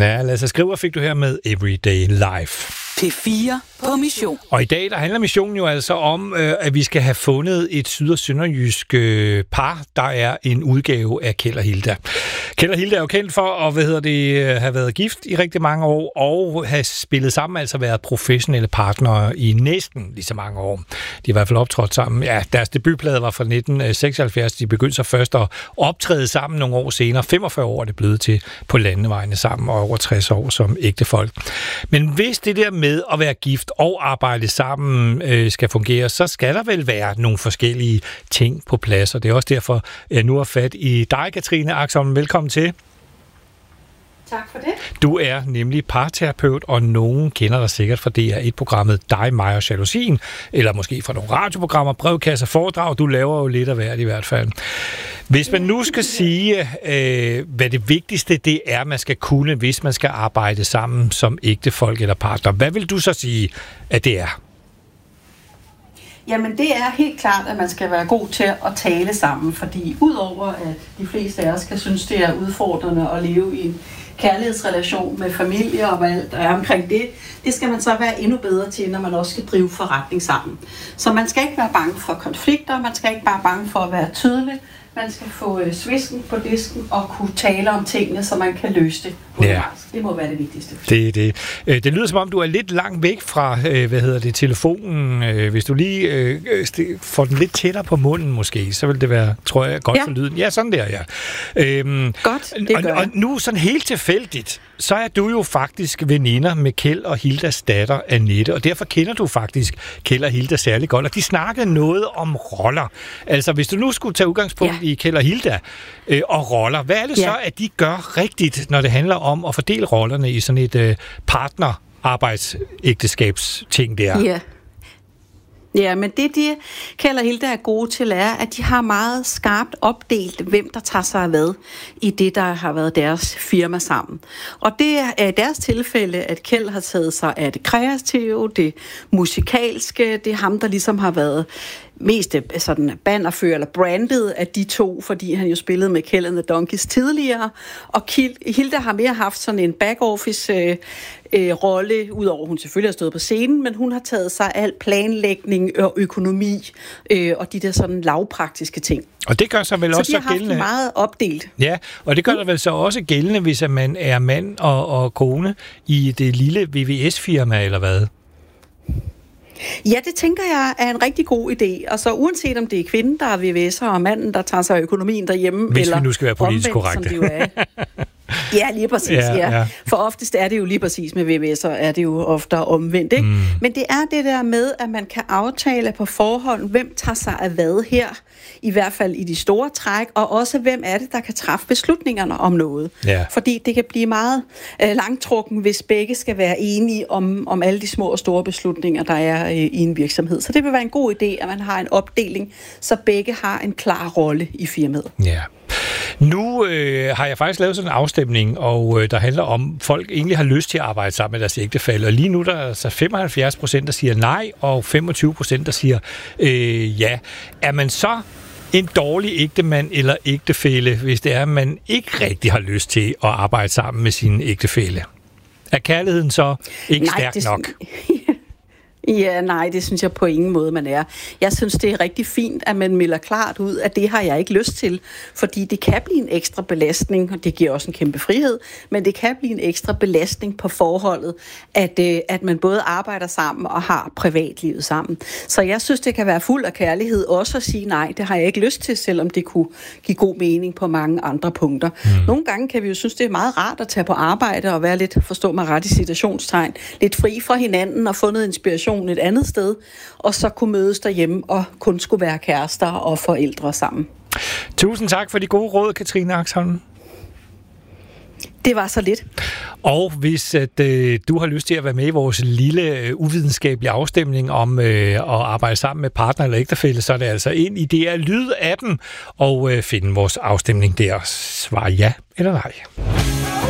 Ja, Lasse Skriver fik du her med Everyday Life. P4 på mission. Og i dag, der handler missionen jo altså om, at vi skal have fundet et syd- og sønderjysk par, der er en udgave af Kjeld og Hilda. Kjeld og Hilda er jo kendt for at have været gift i rigtig mange år, og have spillet sammen, altså været professionelle partnere i næsten lige så mange år. De har i hvert fald optrådt sammen. Ja, deres debutplade var fra 1976. De begyndte så først at optræde sammen nogle år senere. 45 år er det blevet til på landevejene sammen, og over 60 år som ægtefolk. Men hvis det der med at være gift og arbejde sammen skal fungere, så skal der vel være nogle forskellige ting på plads, og det er også derfor, jeg nu har fat i dig, Katrine Axholm. Velkommen til. Tak for det. Du er nemlig parterapeut, og nogen kender dig sikkert fra DR1-programmet Dig, mig og Jalousien, eller måske fra nogle radioprogrammer, brevkasser, foredrag. Du laver jo lidt af hvert i hvert fald. Hvis man nu skal sige, hvad det vigtigste det er, man skal kunne, hvis man skal arbejde sammen som ægtefolk eller partner, hvad vil du så sige, at det er? Jamen det er helt klart, at man skal være god til at tale sammen, fordi udover at de fleste af os kan synes, det er udfordrende at leve i en kærlighedsrelation med familie og hvad alt der er omkring det, det skal man så være endnu bedre til, når man også skal drive forretning sammen. Så man skal ikke være bange for konflikter, man skal ikke være bange for at være tydelig, man skal få svisken på disken og kunne tale om tingene, så man kan løse det. Ja. Det må være det vigtigste. Det er det. Det lyder som om, du er lidt langt væk fra, telefonen. Hvis du lige får den lidt tættere på munden måske, så vil det være, tror jeg, godt for lyden. Ja, sådan der, ja. Godt, det gør jeg. Og nu sådan helt tilfældigt, så er du jo faktisk veninder med Kjeld og Hildas datter, Annette, og derfor kender du faktisk Kjeld og Hilda særlig godt, og de snakkede noget om roller. Altså, hvis du nu skulle tage udgangspunkt i Kjeld og Hilda og roller, hvad er det så, at de gør rigtigt, når det handler om at fordele rollerne i sådan et partner-arbejdsægteskabsting der? Ja. Ja, men det Kjeld og Hilda er gode til, er, at de har meget skarpt opdelt, hvem der tager sig af hvad i det, der har været deres firma sammen. Og det er i deres tilfælde, at Kjeld har taget sig af det kreative, det musikalske, det er ham, der ligesom har været mest sådan bannerfører eller brandet af de to, fordi han jo spillede med Kjeld and the Donkeys tidligere, og Hilda har mere haft sådan en back-office rolle, udover hun selvfølgelig har stået på scenen, men hun har taget sig al planlægning og økonomi og de der sådan lavpraktiske ting. Og det gør sig vel også gældende. Så de har haft meget opdelt. Ja, og det gør der vel så også gældende, hvis man er mand og kone i det lille VVS-firma, eller hvad? Ja, det tænker jeg er en rigtig god idé. Altså uanset om det er kvinden, der er VVS'er, og manden, der tager sig af økonomien derhjemme, hvis eller vi nu skal være politisk korrekte. Som det jo er. Ja, lige præcis, ja. For oftest er det jo lige præcis med VVS'er, er det jo ofte omvendt, ikke? Men det er det der med, at man kan aftale på forhånd, hvem tager sig af hvad her, i hvert fald i de store træk, og også hvem er det, der kan træffe beslutningerne om noget. Ja. Fordi det kan blive meget langtrukken, hvis begge skal være enige om alle de små og store beslutninger, der er i en virksomhed. Så det vil være en god idé, at man har en opdeling, så begge har en klar rolle i firmaet. Ja. Nu har jeg faktisk lavet sådan en afstemning, og der handler om, at folk egentlig har lyst til at arbejde sammen med deres ægtefælle. Og lige nu der er altså 75%, der siger nej, og 25%, der siger ja. Er man så en dårlig ægtemand eller ægtefælle, hvis det er, at man ikke rigtig har lyst til at arbejde sammen med sin ægtefælle? Er kærligheden så ikke stærk nok? Ja, nej, det synes jeg på ingen måde, man er. Jeg synes, det er rigtig fint, at man melder klart ud, at det har jeg ikke lyst til, fordi det kan blive en ekstra belastning, og det giver også en kæmpe frihed, men det kan blive en ekstra belastning på forholdet, at man både arbejder sammen og har privatlivet sammen. Så jeg synes, det kan være fuld af kærlighed også at sige nej, det har jeg ikke lyst til, selvom det kunne give god mening på mange andre punkter. Nogle gange kan vi jo synes, det er meget rart at tage på arbejde og være lidt, forstå mig ret i citationstegn, lidt fri fra hinanden og få noget inspiration et andet sted, og så kunne mødes derhjemme og kun skulle være kærester og forældre sammen. Tusind tak for de gode råd, Katrine Axholm. Det var så lidt. Og hvis du har lyst til at være med i vores lille uvidenskabelige afstemning om at arbejde sammen med partner eller ægtefælle, så er det altså ind i DR Lyd-appen og finde vores afstemning der. Svar ja eller nej.